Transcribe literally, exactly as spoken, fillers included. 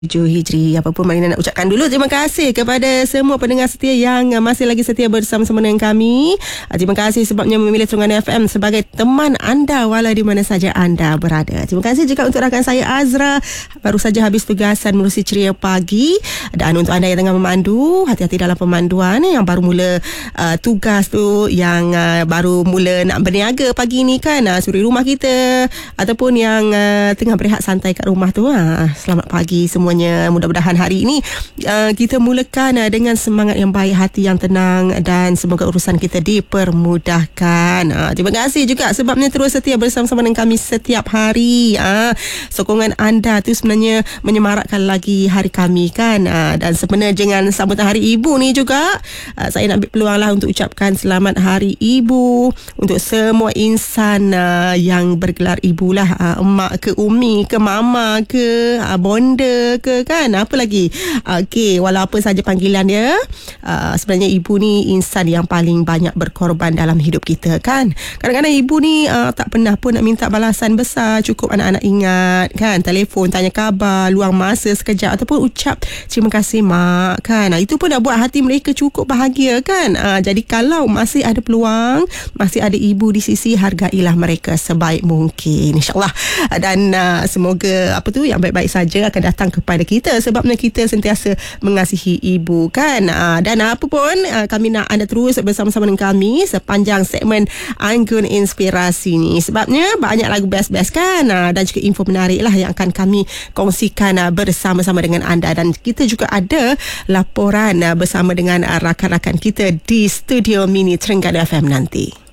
tujuh Hijri. Apa pun Marina nak ucapkan dulu terima kasih kepada semua pendengar setia yang masih lagi setia bersama-sama dengan kami. Terima kasih sebabnya memilih Terengganu F M sebagai teman anda walau di mana saja anda berada. Terima kasih juga untuk rakan saya Azra, baru saja habis tugasan menerusi Ceria Pagi. Dan untuk anda yang tengah memandu, hati-hati dalam pemanduan. Yang baru mula uh, tugas tu, yang uh, baru mula nak berniaga pagi ni kan, uh, suri rumah kita, ataupun yang uh, tengah berehat santai kat rumah tu, uh, selamat pagi semua. Mudah-mudahan hari ini uh, kita mulakan uh, dengan semangat yang baik, hati yang tenang, dan semoga urusan kita dipermudahkan. Uh, terima kasih juga sebabnya terus setia bersama-sama dengan kami setiap hari. Uh, sokongan anda tu sebenarnya menyemarakkan lagi hari kami kan. Uh, dan sebenarnya dengan sambutan Hari Ibu ni juga, uh, saya nak ambil peluang lah untuk ucapkan selamat Hari Ibu untuk semua insan uh, yang bergelar ibu lah. Uh, emak ke, umi ke, mama ke, uh, bonda ke kan, apa lagi. Okey, walau apa saja panggilan dia, uh, sebenarnya ibu ni insan yang paling banyak berkorban dalam hidup kita kan. Kadang-kadang ibu ni uh, tak pernah pun nak minta balasan besar, cukup anak-anak ingat kan, telefon tanya khabar, luang masa sekejap, ataupun ucap terima kasih mak kan. Uh, itu pun dah buat hati mereka cukup bahagia kan. Uh, jadi kalau masih ada peluang, masih ada ibu di sisi, hargailah mereka sebaik mungkin, insyaAllah. Uh, dan uh, semoga apa tu yang baik-baik saja akan datang kepada kita, sebabnya kita sentiasa mengasihi ibu kan. Aa, dan apa pun aa, kami nak anda terus bersama-sama dengan kami sepanjang segmen Anggun Inspirasi ni, sebabnya banyak lagu best-best kan, aa, dan juga info menarik lah yang akan kami kongsikan aa, bersama-sama dengan anda. Dan kita juga ada laporan aa, bersama dengan aa, rakan-rakan kita di studio mini Terengganu F M nanti.